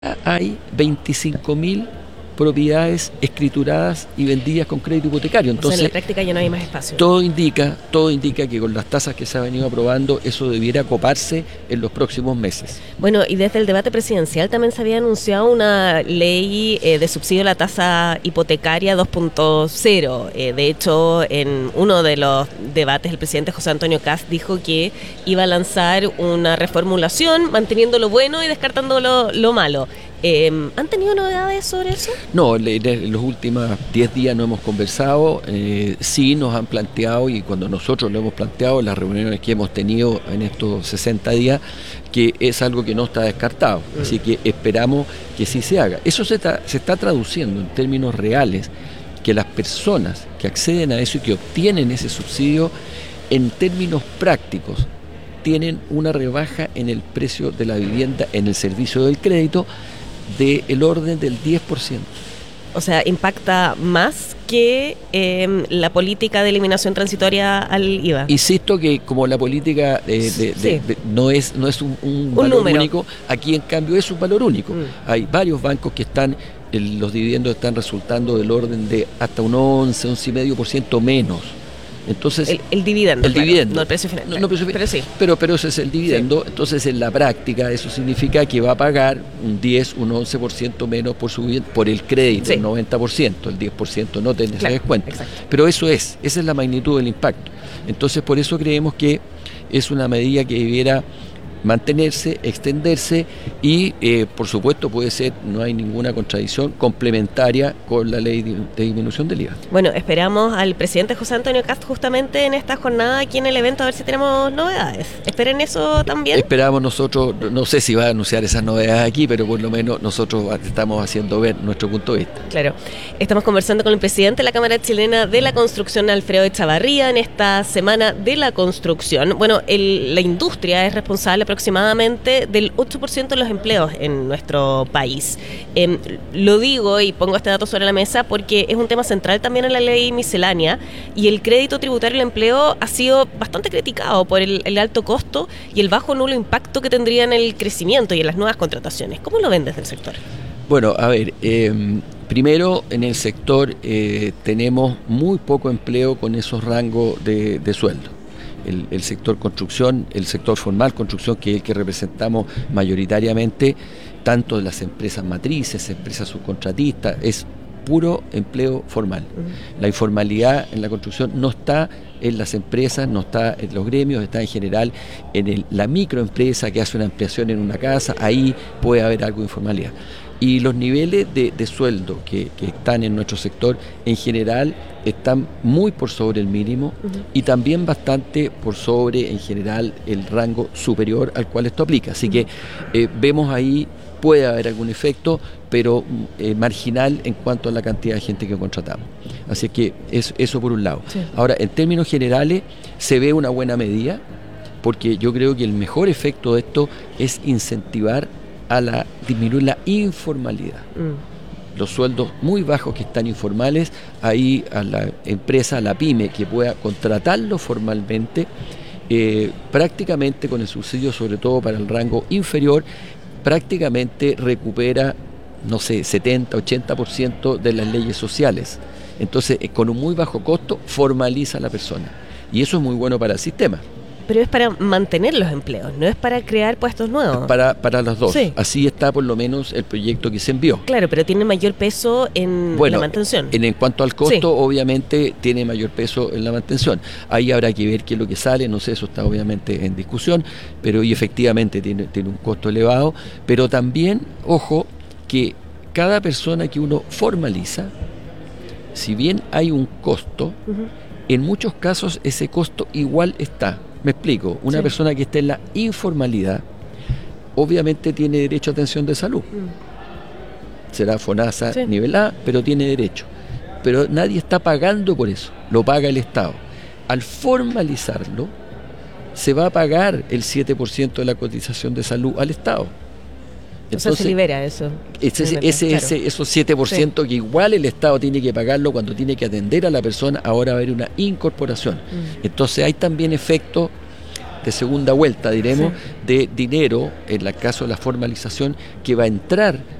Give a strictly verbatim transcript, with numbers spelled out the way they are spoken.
hay veinticinco mil propiedades escrituradas y vendidas con crédito hipotecario. Entonces, o sea, en la práctica ya no hay más espacio. Todo indica, todo indica que con las tasas que se ha venido aprobando, eso debiera coparse en los próximos meses. Bueno, y desde el debate presidencial también se había anunciado una ley eh, de subsidio a la tasa hipotecaria dos punto cero. Eh, de hecho, en uno de los debates, el presidente José Antonio Kast dijo que iba a lanzar una reformulación, manteniendo lo bueno y descartando lo, lo malo. Eh, ¿Han tenido novedades sobre eso? No, en los últimos diez días no hemos conversado, eh, sí nos han planteado, y cuando nosotros lo hemos planteado en las reuniones que hemos tenido en estos sesenta días, que es algo que no está descartado, mm. así que esperamos que sí se haga. Eso se está, se está traduciendo en términos reales, que las personas que acceden a eso y que obtienen ese subsidio, en términos prácticos, tienen una rebaja en el precio de la vivienda, en el servicio del crédito, del orden del diez por ciento. O sea, impacta más que eh, la política de eliminación transitoria al I V A. Insisto que como la política eh, de, de, sí. de, no es no es un, un, un valor número. único, aquí en cambio es un valor único. Mm. Hay varios bancos que están, el, los dividendos están resultando del orden de hasta un once, once y medio por ciento menos. Entonces, el, el dividendo, el claro, dividendo, no el precio final. No, no precio final. Pero sí. Pero, pero ese es el dividendo, sí. Entonces en la práctica eso significa que va a pagar un diez, un once por ciento menos por su por el crédito, sí. El noventa por ciento, el diez por ciento no tiene ese descuento. Exacto. Pero eso es, esa es la magnitud del impacto. Entonces por eso creemos que es una medida que debiera mantenerse, extenderse y eh, por supuesto puede ser, no hay ninguna contradicción, complementaria con la ley de, de disminución del I V A. Bueno, esperamos al presidente José Antonio Kast justamente en esta jornada aquí en el evento a ver si tenemos novedades. ¿Esperen eso también? Esperamos nosotros, no sé si va a anunciar esas novedades aquí, pero por lo menos nosotros estamos haciendo ver nuestro punto de vista. Claro, estamos conversando con el presidente de la Cámara Chilena de la Construcción, Alfredo Echavarría, en esta semana de la construcción. Bueno, el, la industria es responsable aproximadamente del ocho por ciento de los empleos en nuestro país. Eh, lo digo y pongo este dato sobre la mesa porque es un tema central también en la ley miscelánea y el crédito tributario al empleo ha sido bastante criticado por el, el alto costo y el bajo o nulo impacto que tendría en el crecimiento y en las nuevas contrataciones. ¿Cómo lo ven desde el sector? Bueno, a ver, eh, primero en el sector eh, tenemos muy poco empleo con esos rangos de, de sueldo. El, el sector construcción, el sector formal construcción, que es el que representamos mayoritariamente, tanto de las empresas matrices, empresas subcontratistas, es puro empleo formal. Uh-huh. La informalidad en la construcción no está en las empresas, no está en los gremios, está en general en el, la microempresa que hace una ampliación en una casa, ahí puede haber algo de informalidad. Y los niveles de, de sueldo que, que están en nuestro sector en general están muy por sobre el mínimo uh-huh. y también bastante por sobre en general el rango superior al cual esto aplica. Así uh-huh. que eh, vemos ahí, puede haber algún efecto, pero eh, marginal en cuanto a la cantidad de gente que contratamos. Así que es, eso por un lado. Sí. Ahora, en términos generales, se ve una buena medida, porque yo creo que el mejor efecto de esto es incentivar a la, disminuir la informalidad. Mm. Los sueldos muy bajos que están informales, ahí a la empresa, a la pyme que pueda contratarlo formalmente, eh, prácticamente con el subsidio, sobre todo para el rango inferior, prácticamente recupera, no sé, setenta, ochenta por ciento de las leyes sociales. Entonces, eh, con un muy bajo costo, formaliza a la persona. Y eso es muy bueno para el sistema. Pero es para mantener los empleos, no es para crear puestos nuevos. Para, para los dos. Sí. Así está por lo menos el proyecto que se envió. Claro, pero tiene mayor peso en bueno, la mantención. En, en cuanto al costo, sí. Obviamente tiene mayor peso en la mantención. Ahí habrá que ver qué es lo que sale, no sé, eso está obviamente en discusión, pero y efectivamente tiene, tiene un costo elevado. Pero también, ojo, que cada persona que uno formaliza, si bien hay un costo, uh-huh. en muchos casos ese costo igual está. Me explico, una sí. persona que esté en la informalidad obviamente tiene derecho a atención de salud. Mm. Será FONASA sí. nivel A, pero tiene derecho. Pero nadie está pagando por eso, lo paga el Estado. Al formalizarlo, se va a pagar el siete por ciento de la cotización de salud al Estado. Entonces, o sea, se libera eso. Ese, ese, ese, claro. ese, esos siete por ciento sí. que igual el Estado tiene que pagarlo cuando tiene que atender a la persona, ahora va a haber una incorporación. Mm. Entonces hay también efectos de segunda vuelta, diremos, sí. de dinero, en el caso de la formalización, que va a entrar